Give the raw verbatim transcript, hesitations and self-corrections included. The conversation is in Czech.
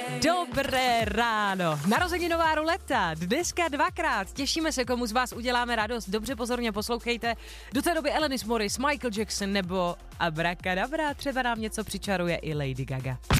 Dobré ráno. Narozeninová ruleta. Dneska dvakrát. Těšíme se, komu z vás uděláme radost. Dobře pozorně poslouchejte. Do té doby Alanis Morris, Michael Jackson nebo Abracadabra. Třeba nám něco přičaruje i Lady Gaga.